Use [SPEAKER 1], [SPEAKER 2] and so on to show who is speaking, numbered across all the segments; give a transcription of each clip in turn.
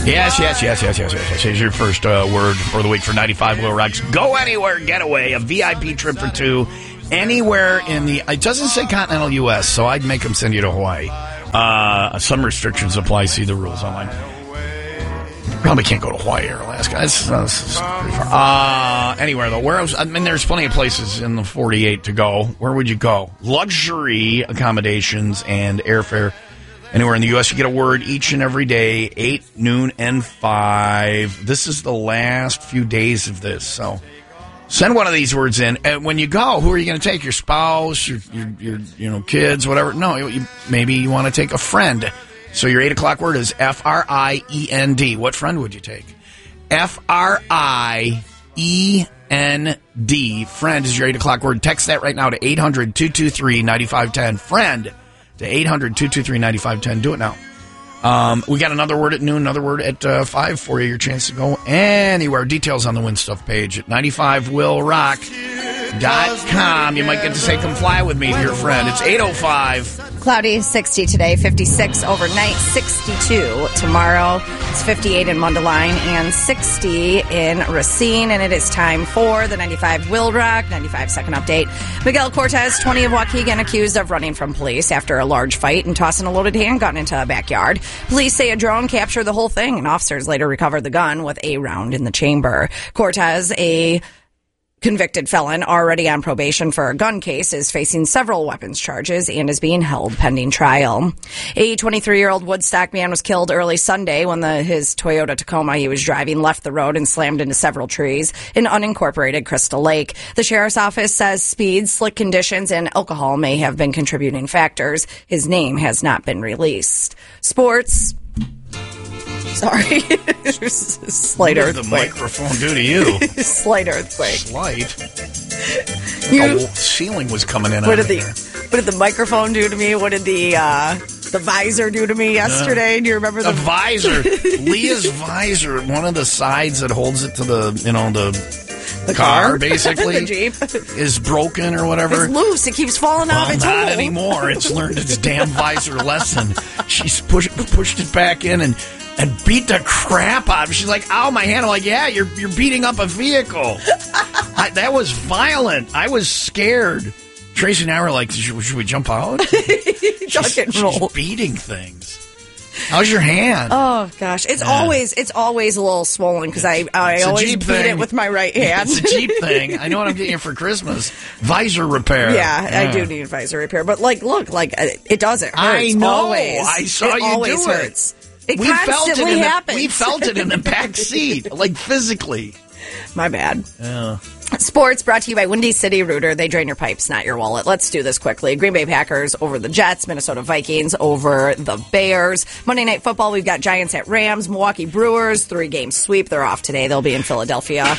[SPEAKER 1] Yes. Here's your first word for the week for 95 Will Rocks. Go anywhere, getaway, a VIP trip for two, anywhere in the... It doesn't say continental U.S., so I'd make them send you to Hawaii. Some restrictions apply. See the rules online. Probably can't go to Hawaii or Alaska. This is pretty far. Anywhere, though. Where else? I mean, there's plenty of places in the 48 to go. Where would you go? Luxury accommodations and airfare. Anywhere in the U.S., you get a word each and every day, 8, noon, and 5. This is the last few days of this, so send one of these words in. And when you go, who are you going to take? Your spouse, your kids, whatever? No, maybe you want to take a friend. So your 8 o'clock word is F-R-I-E-N-D. What friend would you take? F-R-I-E-N-D. Friend is your 8 o'clock word. Text that right now to 800-223-9510. Friend to 800-223-9510. Do it now. We got another word at noon, another word at 5 for you. Your chance to go anywhere. Details on the Win Stuff page at 95willrock.com. You might get to say, come fly with me to your friend. It's 8:05.
[SPEAKER 2] Cloudy, 60 today, 56 overnight, 62 tomorrow. It's 58 in Mundelein and 60 in Racine. And it is time for the 95 Will Rock 95 second update. Miguel Cortez, 20 of Waukegan, accused of running from police after a large fight and tossing a loaded handgun into a backyard. Police say a drone captured the whole thing, and officers later recovered the gun with a round in the chamber. Cortez, a convicted felon already on probation for a gun case, is facing several weapons charges and is being held pending trial. A 23-year-old Woodstock man was killed early Sunday when his Toyota Tacoma he was driving left the road and slammed into several trees in unincorporated Crystal Lake. The sheriff's office says speed, slick conditions, and alcohol may have been contributing factors. His name has not been released. Sports. Sorry. Slight
[SPEAKER 1] What did
[SPEAKER 2] earthquake.
[SPEAKER 1] the microphone do to you?
[SPEAKER 2] Slight earthquake.
[SPEAKER 1] Slight? The ceiling was coming in.
[SPEAKER 2] What did the microphone do to me? What did the visor do to me yesterday? Do you remember
[SPEAKER 1] the visor? Leah's visor, one of the sides that holds it to the car, basically,
[SPEAKER 2] the Jeep,
[SPEAKER 1] is broken or whatever.
[SPEAKER 2] It's loose. It keeps falling out of its hole.
[SPEAKER 1] Not anymore. It's learned its damn visor lesson. She's pushed it back in and beat the crap out of it. She's like, ow, my hand. I'm like, yeah, you're beating up a vehicle. That was violent. I was scared. Tracy and I were like, should we jump out? She's beating things. How's your hand?
[SPEAKER 2] Oh gosh, it's always a little swollen because I always beat it with my right hand.
[SPEAKER 1] It's a Jeep thing. I know what I'm getting you for Christmas. Visor repair.
[SPEAKER 2] Yeah, I do need visor repair, but look, it does. It hurts.
[SPEAKER 1] I know.
[SPEAKER 2] Always.
[SPEAKER 1] I saw
[SPEAKER 2] it
[SPEAKER 1] you
[SPEAKER 2] always
[SPEAKER 1] do
[SPEAKER 2] hurts.
[SPEAKER 1] It
[SPEAKER 2] constantly happens.
[SPEAKER 1] We felt it in the back seat, like physically.
[SPEAKER 2] My bad.
[SPEAKER 1] Yeah.
[SPEAKER 2] Sports brought to you by Windy City Rooter. They drain your pipes, not your wallet. Let's do this quickly. Green Bay Packers over the Jets. Minnesota Vikings over the Bears. Monday Night Football, we've got Giants at Rams. Milwaukee Brewers, 3-game sweep. They're off today. They'll be in Philadelphia.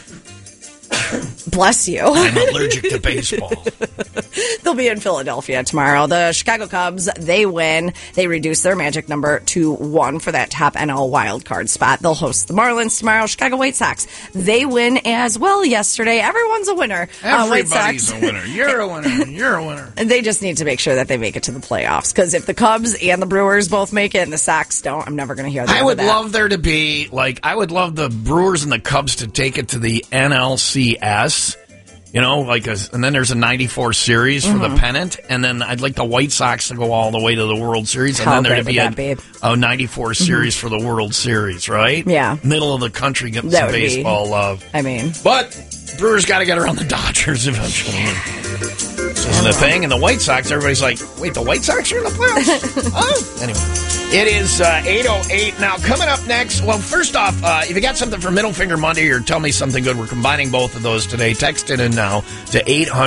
[SPEAKER 2] Bless you.
[SPEAKER 1] I'm allergic to baseball.
[SPEAKER 2] They'll be in Philadelphia tomorrow. The Chicago Cubs, they win. They reduce their magic number to 1 for that top NL wildcard spot. They'll host the Marlins tomorrow. Chicago White Sox, they win as well yesterday. Everyone's a winner.
[SPEAKER 1] Everybody's a winner. You're a winner. You're a winner.
[SPEAKER 2] And they just need to make sure that they make it to the playoffs. Because if the Cubs and the Brewers both make it and the Sox don't, I'm never going to hear that.
[SPEAKER 1] I would love there to be, I would love the Brewers and the Cubs to take it to the NLCS. You know, and then there's a 94 series for the pennant, and then I'd like the White Sox to go all the way to the World Series, and then there'd be a 94 series for the World Series, right?
[SPEAKER 2] Yeah.
[SPEAKER 1] Middle of the country getting some baseball love. But Brewers got to get around the Dodgers eventually. This is the thing, and the White Sox, everybody's like, wait, the White Sox are in the playoffs? Oh, anyway. It is 8:08. Now, coming up next, well, first off, if you got something for Middle Finger Monday or Tell Me Something Good, we're combining both of those today. Text it in now to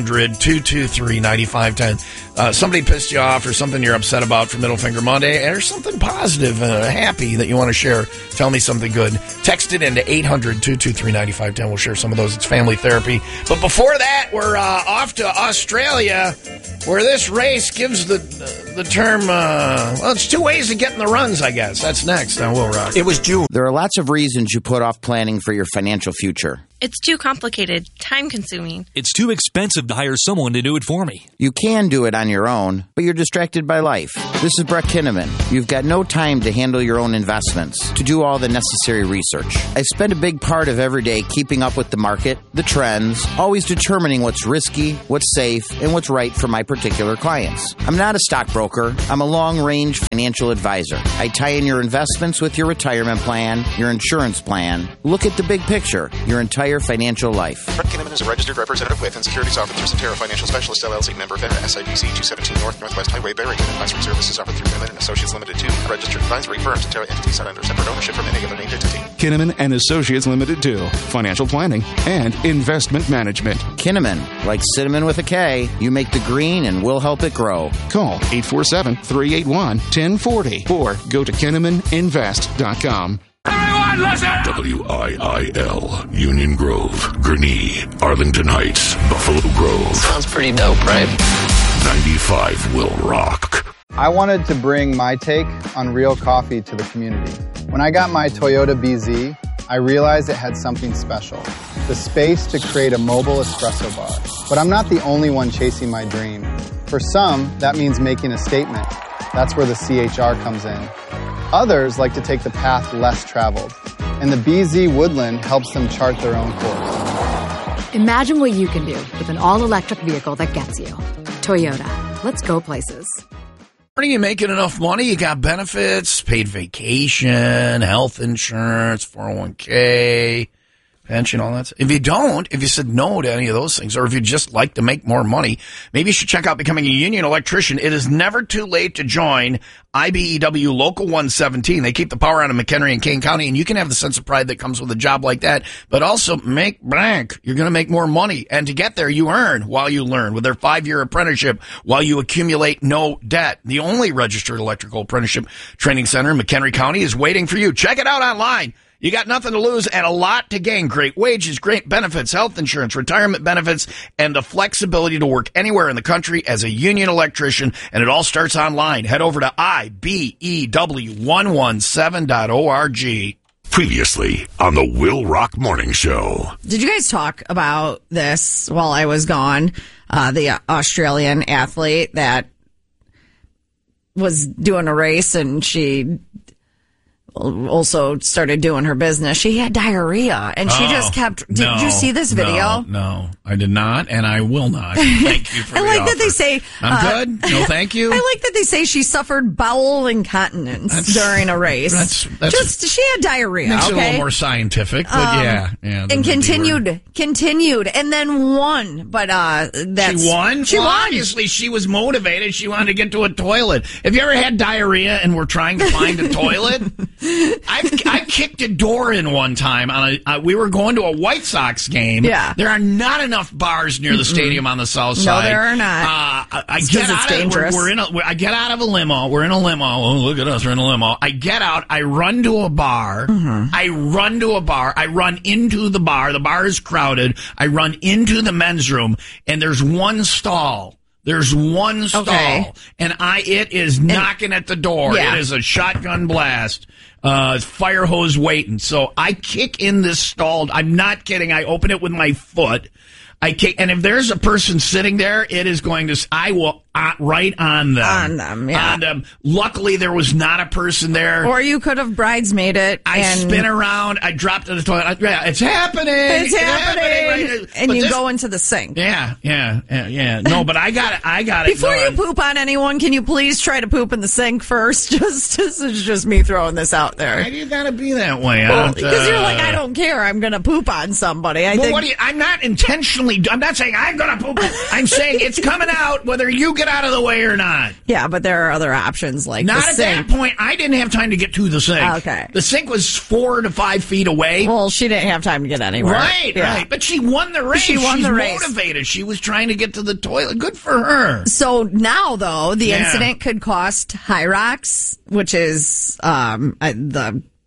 [SPEAKER 1] 800-223-9510. Somebody pissed you off or something you're upset about for Middle Finger Monday, or something positive, happy that you want to share. Tell me something good. Text it in to 800-223-9510. We'll share some of those. It's family therapy. But before that, we're off to Australia, where this race gives the term, it's 2 ways of getting the runs, I guess. That's next on Will Rock.
[SPEAKER 3] It was June. There are lots of reasons you put off planning for your financial future. It's too complicated, time-consuming.
[SPEAKER 4] It's too expensive to hire someone to do it for me.
[SPEAKER 5] You can do it on your own, but you're distracted by life. This is Brett Kinnaman. You've got no time to handle your own investments, to do all the necessary research. I spend a big part of every day keeping up with the market, the trends, always determining what's risky, what's safe, and what's right for my particular clients. I'm not a stockbroker. I'm a long-range financial advisor. I tie in your investments with your retirement plan, your insurance plan. Look at the big picture, your entire financial life.
[SPEAKER 6] Brett Kinnaman is a registered representative with and securities offered through Centera Financial Specialists, LLC, member FINRA, SIPC 217 North Northwest Highway, Barrington. Advisory services offered through Kinnaman and Associates Limited 2, a registered advisory firm. Centera entities not under separate ownership from any other named entity.
[SPEAKER 7] Kinnaman and Associates Limited 2, financial planning and investment management.
[SPEAKER 5] Kinnaman, like cinnamon with a K, you make the green and we'll help it grow.
[SPEAKER 7] Call 847-381-1040 or go to KinnamanInvest.com.
[SPEAKER 8] Everyone listen! WIIL, Union Grove, Gurnee, Arlington Heights, Buffalo Grove.
[SPEAKER 9] Sounds pretty dope, right?
[SPEAKER 8] 95 will rock.
[SPEAKER 10] I wanted to bring my take on real coffee to the community. When I got my Toyota BZ, I realized it had something special. The space to create a mobile espresso bar. But I'm not the only one chasing my dream. For some, that means making a statement. That's where the CHR comes in. Others like to take the path less traveled, and the BZ Woodland helps them chart their own course.
[SPEAKER 11] Imagine what you can do with an all-electric vehicle that gets you. Toyota. Let's go places.
[SPEAKER 1] Are you making enough money? You got benefits, paid vacation, health insurance, 401k, pension, all that stuff. If you don't, if you said no to any of those things, or if you just like to make more money, maybe you should check out becoming a union electrician. It is never too late to join IBEW Local 117. They keep the power on in McHenry and Kane County, and you can have the sense of pride that comes with a job like that, but also make blank. You're going to make more money. And to get there, you earn while you learn with their 5-year apprenticeship while you accumulate no debt. The only registered electrical apprenticeship training center in McHenry County is waiting for you. Check it out online. You got nothing to lose and a lot to gain. Great wages, great benefits, health insurance, retirement benefits, and the flexibility to work anywhere in the country as a union electrician. And it all starts online. Head over to IBEW117.org.
[SPEAKER 8] Previously on the Will Rock Morning Show.
[SPEAKER 2] Did you guys talk about this while I was gone? The Australian athlete that was doing a race and she also started doing her business. She had diarrhea, and she just kept... Did you see this video?
[SPEAKER 1] No, I did not, and I will not. Thank you for
[SPEAKER 2] I
[SPEAKER 1] the
[SPEAKER 2] like
[SPEAKER 1] offer.
[SPEAKER 2] that they say...
[SPEAKER 1] I'm good. No, thank you.
[SPEAKER 2] I like that they say she suffered bowel incontinence during a race. She had diarrhea,
[SPEAKER 1] makes
[SPEAKER 2] okay?
[SPEAKER 1] it a little more scientific, but yeah.
[SPEAKER 2] And continued, and then won. But that's...
[SPEAKER 1] She won?
[SPEAKER 2] She won.
[SPEAKER 1] Obviously, she was motivated. She wanted to get to a toilet. Have you ever had diarrhea and were trying to find a toilet? I kicked a door in one time. We were going to a White Sox game.
[SPEAKER 2] Yeah.
[SPEAKER 1] There are not enough bars near the stadium on the south side.
[SPEAKER 2] No, there are not.
[SPEAKER 1] I get out.
[SPEAKER 2] Dangerous.
[SPEAKER 1] I get out of a limo. We're in a limo. Oh, look at us. We're in a limo. I get out. I run to a bar. I run into the bar. The bar is crowded. I run into the men's room, and there's one stall. There's one stall, and it is knocking at the door.
[SPEAKER 2] Yeah.
[SPEAKER 1] It is a shotgun blast. Fire hose waiting. So I kick in this stall. I'm not kidding. I open it with my foot. I kick, and if there's a person sitting there, it is going to. I will right on them.
[SPEAKER 2] On them, yeah.
[SPEAKER 1] On them. Luckily, there was not a person there.
[SPEAKER 2] Or you could have bridesmaid it.
[SPEAKER 1] I spin around. I drop to the toilet. It's happening.
[SPEAKER 2] It's happening.
[SPEAKER 1] Right?
[SPEAKER 2] And you go into the sink.
[SPEAKER 1] Yeah. No, but I got it.
[SPEAKER 2] Before you poop on anyone, can you please try to poop in the sink first? This is just me throwing this out there.
[SPEAKER 1] Why do you gotta be that way?
[SPEAKER 2] Because you're like, I don't care. I'm gonna poop on somebody.
[SPEAKER 1] I'm not intentionally. I'm not saying I'm gonna poop. I'm saying it's coming out whether you get out of the way or not.
[SPEAKER 2] Yeah, but there are other options like
[SPEAKER 1] not
[SPEAKER 2] the
[SPEAKER 1] at
[SPEAKER 2] sink.
[SPEAKER 1] that point. I didn't have time to get to the sink.
[SPEAKER 2] Okay.
[SPEAKER 1] The sink was 4 to 5 feet away.
[SPEAKER 2] Well, she didn't have time to get anywhere.
[SPEAKER 1] Right. But she won the race.
[SPEAKER 2] She's
[SPEAKER 1] motivated. She was trying to get to the toilet. Good for her.
[SPEAKER 2] So now, though, the incident could cost Hyrox, which is the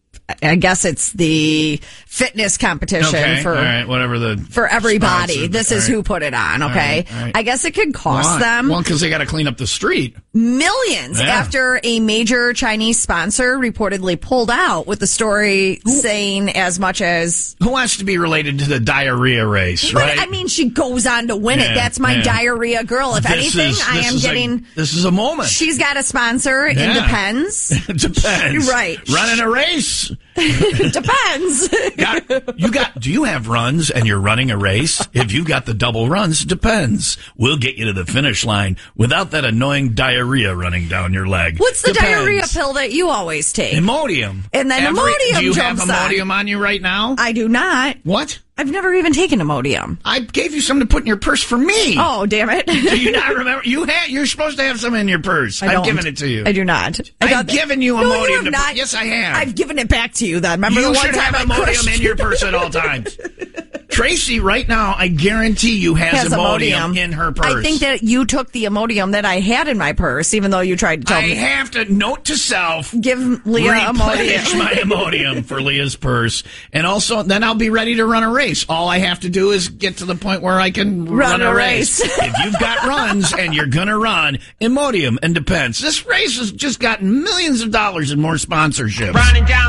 [SPEAKER 2] I guess it's the fitness competition
[SPEAKER 1] all right, whatever
[SPEAKER 2] for everybody.
[SPEAKER 1] sponsor.
[SPEAKER 2] This is who put it on, okay?
[SPEAKER 1] All right.
[SPEAKER 2] I guess it could cost them
[SPEAKER 1] Well, because they got to clean up the street.
[SPEAKER 2] millions after a major Chinese sponsor reportedly pulled out, with the story saying as much as...
[SPEAKER 1] Who wants to be related to the diarrhea race, right?
[SPEAKER 2] But, I mean, she goes on to win it. That's my diarrhea girl. If anything, I am getting...
[SPEAKER 1] This is a moment.
[SPEAKER 2] She's got a sponsor. It depends.
[SPEAKER 1] It depends.
[SPEAKER 2] Right.
[SPEAKER 1] Running a race.
[SPEAKER 2] Depends.
[SPEAKER 1] Do you have runs and you're running a race? If you got the double runs, depends. We'll get you to the finish line without that annoying diarrhea running down your leg.
[SPEAKER 2] What's the diarrhea pill that you always take?
[SPEAKER 1] Imodium.
[SPEAKER 2] And then Imodium
[SPEAKER 1] Do you have
[SPEAKER 2] jumps
[SPEAKER 1] Imodium on you right now?
[SPEAKER 2] I do not.
[SPEAKER 1] What?
[SPEAKER 2] I've never even taken Imodium.
[SPEAKER 1] I gave you some to put in your purse for me.
[SPEAKER 2] Oh, damn it.
[SPEAKER 1] Do you not remember? You're supposed to have some in your purse. I've given it to you.
[SPEAKER 2] I do not.
[SPEAKER 1] I've given you
[SPEAKER 2] No,
[SPEAKER 1] Imodium.
[SPEAKER 2] you have not.
[SPEAKER 1] Yes, I have.
[SPEAKER 2] I've given it back to you then. Remember
[SPEAKER 1] you
[SPEAKER 2] the one
[SPEAKER 1] should
[SPEAKER 2] time
[SPEAKER 1] have
[SPEAKER 2] I
[SPEAKER 1] Imodium in your purse at all times. Tracy, right now, I guarantee you has Imodium in her purse.
[SPEAKER 2] I think that you took the Imodium that I had in my purse, even though you tried to tell me.
[SPEAKER 1] I have to, note to self,
[SPEAKER 2] give Leah
[SPEAKER 1] replenish
[SPEAKER 2] Imodium.
[SPEAKER 1] my Imodium for Leah's purse. And also, then I'll be ready to run a race. All I have to do is get to the point where I can run a race. If you've got runs and you're going to run, Imodium and Depends. This race has just gotten millions of dollars in more sponsorships.
[SPEAKER 9] Running down